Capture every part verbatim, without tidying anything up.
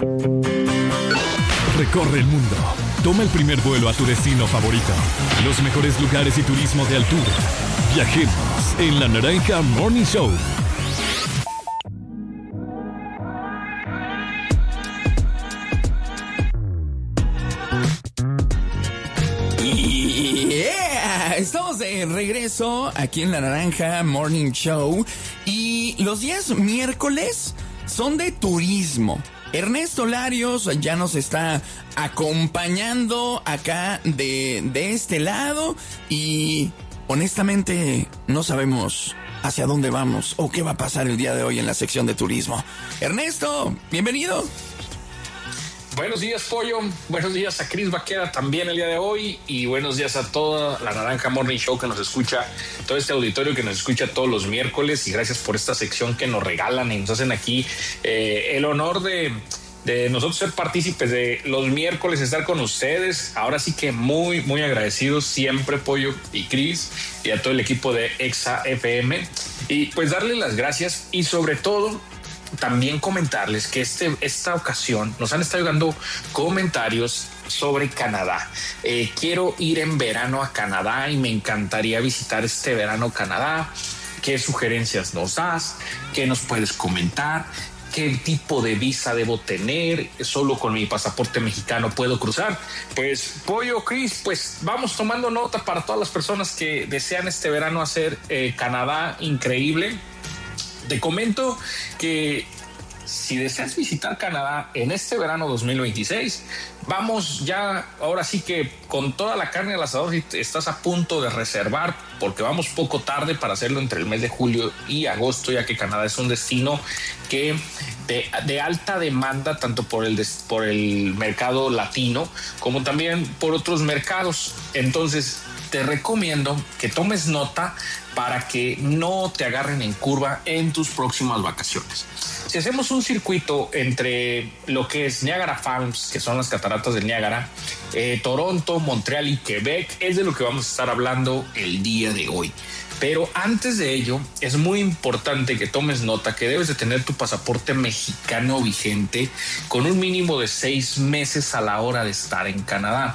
Recorre el mundo. Toma el primer vuelo a tu destino favorito. Los mejores lugares y turismo de altura. Viajemos en La Naranja Morning Show. Yeah, estamos de regreso aquí en La Naranja Morning Show y los días miércoles son de turismo. Ernesto Larios ya nos está acompañando acá de, de este lado y honestamente no sabemos hacia dónde vamos o qué va a pasar el día de hoy en la sección de turismo. Ernesto, bienvenido. Buenos días, Pollo. Buenos días a Cris Vaquera también el día de hoy. Y buenos días a toda la Naranja Morning Show que nos escucha, todo este auditorio que nos escucha todos los miércoles. Y gracias por esta sección que nos regalan y nos hacen aquí eh, el honor de, de nosotros ser partícipes de los miércoles, estar con ustedes. Ahora sí que muy, muy agradecidos siempre, Pollo y Cris, y a todo el equipo de Exa F M. Y pues darle las gracias y sobre todo también comentarles que este, esta ocasión nos han estado llegando comentarios sobre Canadá. Eh, quiero ir en verano a Canadá y me encantaría visitar este verano Canadá. ¿Qué sugerencias nos das? ¿Qué nos puedes comentar? ¿Qué tipo de visa debo tener? ¿Solo con mi pasaporte mexicano puedo cruzar? Pues, Pollo, Cris, pues vamos tomando nota para todas las personas que desean este verano hacer eh, Canadá increíble. Te comento que si deseas visitar Canadá en este verano dos mil veintiséis, vamos ya, ahora sí que con toda la carne al asador, si estás a punto de reservar, porque vamos poco tarde para hacerlo entre el mes de julio y agosto, ya que Canadá es un destino que de, de alta demanda, tanto por el, por el mercado latino como también por otros mercados. Entonces, te recomiendo que tomes nota para que no te agarren en curva en tus próximas vacaciones. Si hacemos un circuito entre lo que es Niagara Falls, que son las cataratas del Niágara, eh, Toronto, Montreal y Quebec, es de lo que vamos a estar hablando el día de hoy. Pero antes de ello, es muy importante que tomes nota que debes de tener tu pasaporte mexicano vigente con un mínimo de seis meses a la hora de estar en Canadá.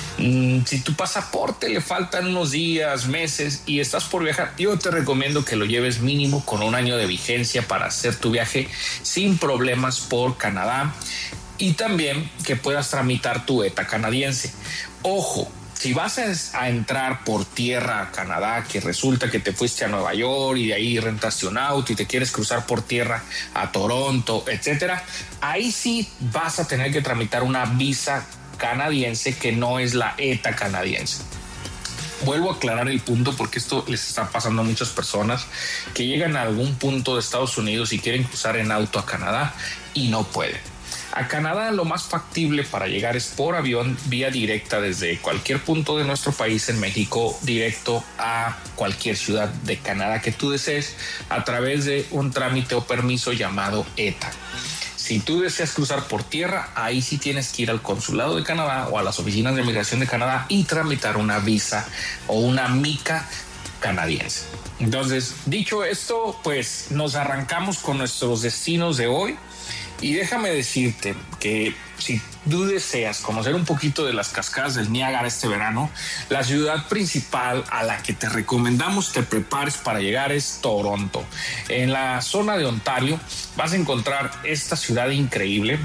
Si tu pasaporte le faltan unos días, meses y estás por viajar, yo te recomiendo que lo lleves mínimo con un año de vigencia para hacer tu viaje sin problemas por Canadá y también que puedas tramitar tu ETA canadiense. Ojo, si vas a, a entrar por tierra a Canadá, que resulta que te fuiste a Nueva York y de ahí rentaste un auto y te quieres cruzar por tierra a Toronto, etcétera, ahí sí vas a tener que tramitar una visa canadiense que no es la ETA canadiense. Vuelvo a aclarar el punto porque esto les está pasando a muchas personas que llegan a algún punto de Estados Unidos y quieren cruzar en auto a Canadá y no pueden. A Canadá lo más factible para llegar es por avión, vía directa desde cualquier punto de nuestro país en México, directo a cualquier ciudad de Canadá que tú desees a través de un trámite o permiso llamado ETA. Si tú deseas cruzar por tierra, ahí sí tienes que ir al consulado de Canadá o a las oficinas de migración de Canadá y tramitar una visa o una mica canadiense. Entonces, dicho esto, pues nos arrancamos con nuestros destinos de hoy. Y déjame decirte que si tú deseas conocer un poquito de las cascadas del Niágara este verano, la ciudad principal a la que te recomendamos te prepares para llegar es Toronto. En la zona de Ontario vas a encontrar esta ciudad increíble,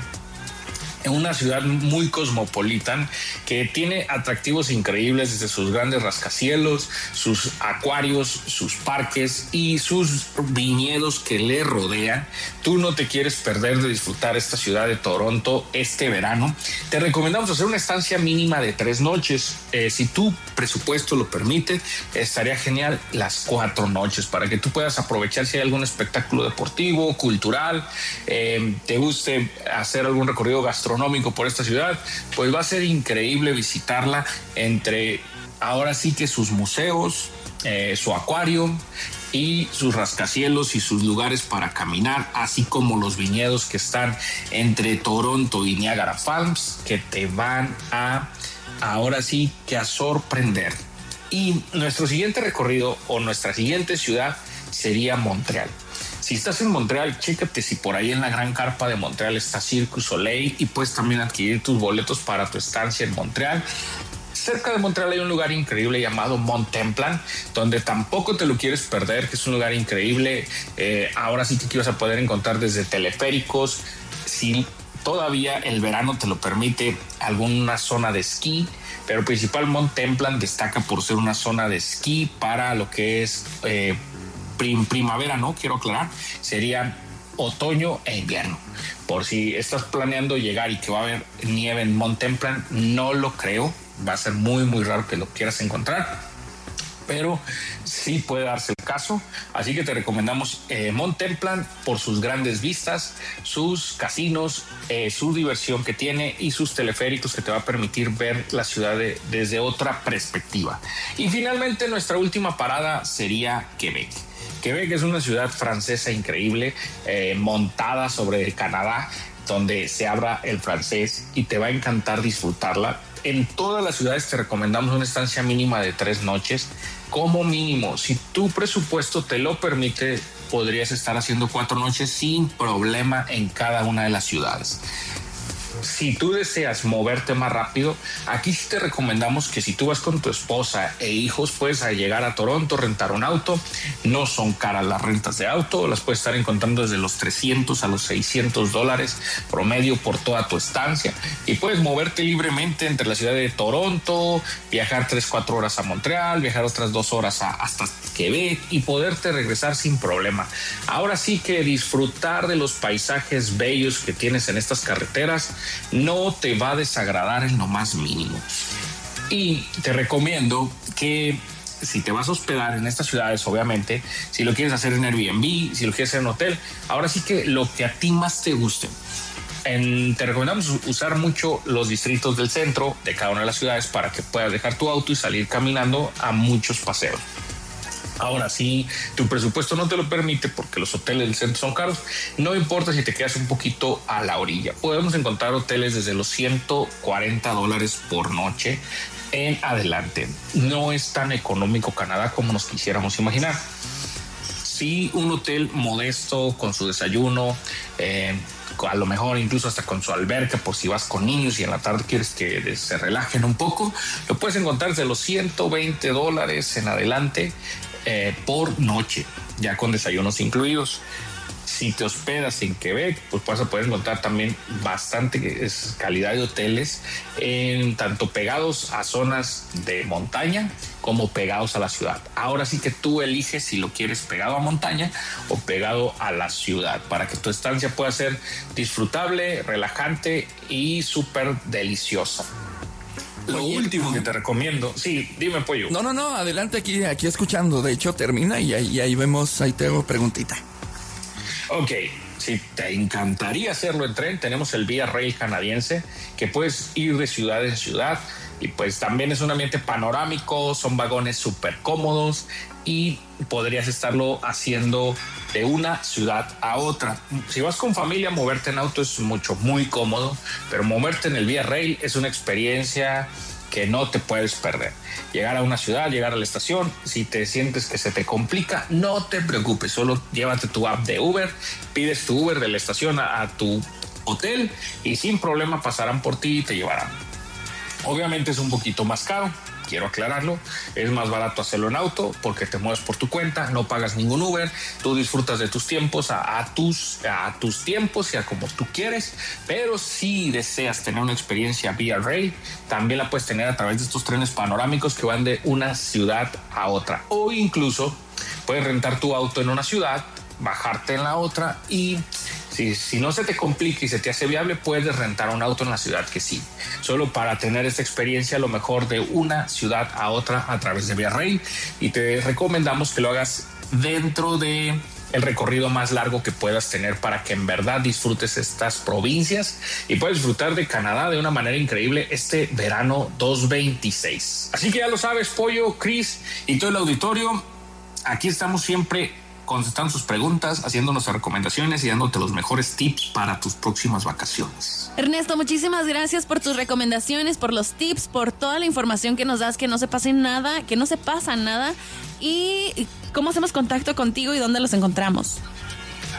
una ciudad muy cosmopolita que tiene atractivos increíbles desde sus grandes rascacielos, sus acuarios, sus parques y sus viñedos que le rodean. Tú no te quieres perder de disfrutar esta ciudad de Toronto este verano. Te recomendamos hacer una estancia mínima de tres noches. Eh, si tu presupuesto lo permite, estaría genial las cuatro noches para que tú puedas aprovechar si hay algún espectáculo deportivo, cultural, eh, te guste hacer algún recorrido gastronómico por esta ciudad, pues va a ser increíble visitarla entre ahora sí que sus museos, eh, su acuario y sus rascacielos y sus lugares para caminar, así como los viñedos que están entre Toronto y Niagara Falls, que te van a ahora sí que a sorprender. Y nuestro siguiente recorrido o nuestra siguiente ciudad sería Montreal. Si estás en Montreal, chécate si por ahí en la gran carpa de Montreal está Cirque du Soleil y puedes también adquirir tus boletos para tu estancia en Montreal. Cerca de Montreal hay un lugar increíble llamado Mont Templant, donde tampoco te lo quieres perder, que es un lugar increíble. Eh, ahora sí que aquí vas a poder encontrar desde teleféricos, si todavía el verano te lo permite, alguna zona de esquí, pero principal Mont Templant destaca por ser una zona de esquí para lo que es eh, prim- primavera, ¿no? Quiero aclarar, sería otoño e invierno. Por si estás planeando llegar y que va a haber nieve en Mont Templant, no lo creo. Va a ser muy, muy raro que lo quieras encontrar, pero sí puede darse el caso. Así que te recomendamos eh, Mont Templant por sus grandes vistas, sus casinos, eh, su diversión que tiene y sus teleféricos que te va a permitir ver la ciudad de, desde otra perspectiva. Y finalmente nuestra última parada sería Quebec. Quebec es una ciudad francesa increíble, eh, montada sobre Canadá, donde se habla el francés y te va a encantar disfrutarla. En todas las ciudades te recomendamos una estancia mínima de tres noches. Como mínimo, si tu presupuesto te lo permite, podrías estar haciendo cuatro noches sin problema en cada una de las ciudades. Si tú deseas moverte más rápido, aquí sí te recomendamos que si tú vas con tu esposa e hijos, puedes llegar a Toronto, rentar un auto. No son caras las rentas de auto, las puedes estar encontrando desde los trescientos a los seiscientos dólares promedio por toda tu estancia, y puedes moverte libremente entre la ciudad de Toronto, viajar tres, cuatro horas a Montreal, viajar otras dos horas a, hasta Quebec y poderte regresar sin problema. Ahora sí que disfrutar de los paisajes bellos que tienes en estas carreteras no te va a desagradar en lo más mínimo. Y te recomiendo que si te vas a hospedar en estas ciudades, obviamente, si lo quieres hacer en Airbnb, si lo quieres hacer en hotel, ahora sí que lo que a ti más te guste. En, te recomendamos usar mucho los distritos del centro de cada una de las ciudades para que puedas dejar tu auto y salir caminando a muchos paseos. Ahora, si tu presupuesto no te lo permite porque los hoteles del centro son caros, no importa si te quedas un poquito a la orilla. Podemos encontrar hoteles desde los ciento cuarenta dólares por noche en adelante. No es tan económico Canadá como nos quisiéramos imaginar. Sí, un hotel modesto con su desayuno, eh, a lo mejor incluso hasta con su alberca por si vas con niños y en la tarde quieres que se relajen un poco, lo puedes encontrar desde los ciento veinte dólares en adelante eh, por noche, ya con desayunos incluidos. Si te hospedas en Quebec, pues vas a poder encontrar también bastante calidad de hoteles, en tanto pegados a zonas de montaña como pegados a la ciudad. Ahora sí que tú eliges si lo quieres pegado a montaña o pegado a la ciudad, para que tu estancia pueda ser disfrutable, relajante y súper deliciosa. Lo Oye, último que te recomiendo, sí, dime, Pollo. No, no, no, adelante, aquí, aquí escuchando. De hecho, termina y ahí, y ahí vemos, ahí te hago preguntita. Ok, si te encantaría hacerlo en tren, tenemos el Via Rail canadiense, que puedes ir de ciudad en ciudad, y pues también es un ambiente panorámico, son vagones súper cómodos y podrías estarlo haciendo de una ciudad a otra. Si vas con familia, moverte en auto es mucho, muy cómodo, pero moverte en el Via Rail es una experiencia que no te puedes perder. Llegar a una ciudad, llegar a la estación, si te sientes que se te complica, no te preocupes, solo llévate tu app de Uber, pides tu Uber de la estación a, a tu hotel y sin problema pasarán por ti y te llevarán. Obviamente es un poquito más caro, quiero aclararlo, es más barato hacerlo en auto porque te mueves por tu cuenta, no pagas ningún Uber, tú disfrutas de tus tiempos a, a, tus, a tus tiempos y a como tú quieres, pero si deseas tener una experiencia Via Rail, también la puedes tener a través de estos trenes panorámicos que van de una ciudad a otra, o incluso puedes rentar tu auto en una ciudad, bajarte en la otra y Si, si no se te complica y se te hace viable, puedes rentar un auto en la ciudad que sí. Solo para tener esta experiencia, a lo mejor de una ciudad a otra a través de Via Rail. Y te recomendamos que lo hagas dentro de el recorrido más largo que puedas tener para que en verdad disfrutes estas provincias y puedes disfrutar de Canadá de una manera increíble este verano dos mil veintiséis. Así que ya lo sabes, Pollo, Chris y todo el auditorio. Aquí estamos siempre contestando sus preguntas, haciendo nuestras recomendaciones y dándote los mejores tips para tus próximas vacaciones. Ernesto, muchísimas gracias por tus recomendaciones, por los tips, por toda la información que nos das, que no se pase nada, que no se pasa nada. ¿Y cómo hacemos contacto contigo y dónde los encontramos?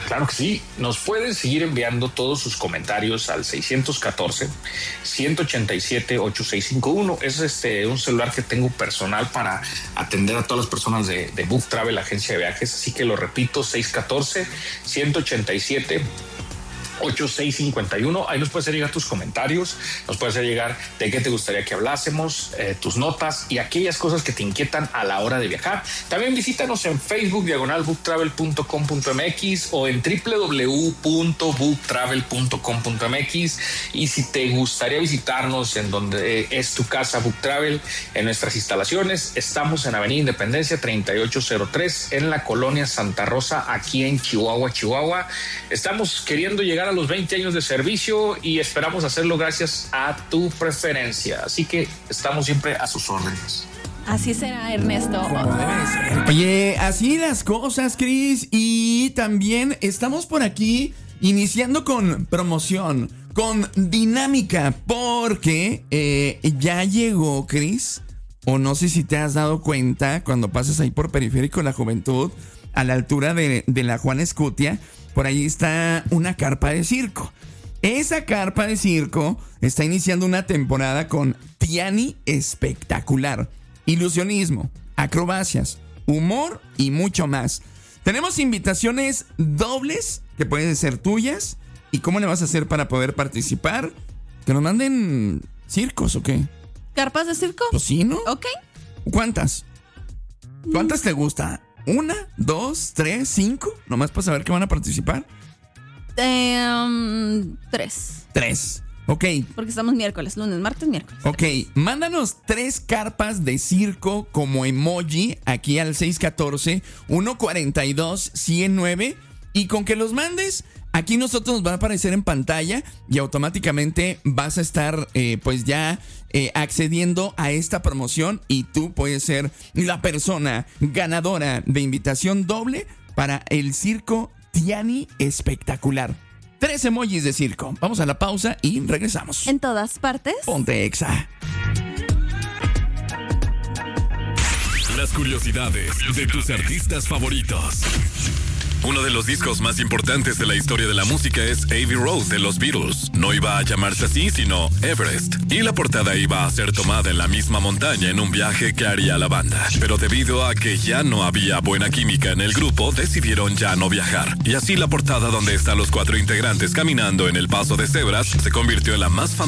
Claro que sí, nos pueden seguir enviando todos sus comentarios al seis uno cuatro, uno ocho siete, ocho seis cinco uno. Es este un celular que tengo personal para atender a todas las personas de, de Book Travel, agencia de viajes, así que lo repito, seis uno cuatro, uno ocho siete, ocho seis cinco uno. Ahí nos puedes hacer llegar tus comentarios, nos puedes hacer llegar de qué te gustaría que hablásemos, eh, tus notas y aquellas cosas que te inquietan a la hora de viajar. También visítanos en Facebook, diagonal book travel punto com punto m x o en w w w punto book travel punto com punto m x. Y si te gustaría visitarnos en donde es tu casa Book Travel, en nuestras instalaciones, estamos en Avenida Independencia treinta y ocho cero tres en la colonia Santa Rosa, aquí en Chihuahua, Chihuahua. Estamos queriendo llegar a los veinte años de servicio y esperamos hacerlo gracias a tu preferencia. Así que estamos siempre a sus órdenes. Así será, Ernesto. Como debe ser. Oye, así las cosas, Cris. Y también estamos por aquí iniciando con promoción, con dinámica, porque eh, ya llegó, Cris, o no sé si te has dado cuenta, cuando pasas ahí por Periférico La Juventud, a la altura de, de la Juan Escutia, por ahí está una carpa de circo. Esa carpa de circo está iniciando una temporada con Tiani Espectacular, ilusionismo, acrobacias, humor y mucho más. Tenemos invitaciones dobles que pueden ser tuyas. ¿Y cómo le vas a hacer para poder participar? ¿Que nos manden circos o qué? ¿Carpas de circo? Pues sí, ¿no? Ok. ¿Cuántas? ¿Cuántas te gusta? ¿Una, dos, tres, cinco? Nomás para saber que van a participar. Eh, um, tres. Tres. Ok. Porque estamos miércoles, lunes, martes, miércoles. Ok, mándanos tres carpas de circo como emoji aquí al seis uno cuatro, uno cuatro dos, uno cero nueve. Y con que los mandes, aquí nosotros nos va a aparecer en pantalla y automáticamente vas a estar eh, pues ya eh, accediendo a esta promoción y tú puedes ser la persona ganadora de invitación doble para el circo Tiani Espectacular. Tres emojis de circo. Vamos a la pausa y regresamos. En todas partes. Ponte Exa. Las curiosidades de tus artistas favoritos. Uno de los discos más importantes de la historia de la música es Abbey Road de los Beatles. No iba a llamarse así, sino Everest. Y la portada iba a ser tomada en la misma montaña en un viaje que haría la banda. Pero debido a que ya no había buena química en el grupo, decidieron ya no viajar. Y así la portada donde están los cuatro integrantes caminando en el paso de cebras se convirtió en la más famosa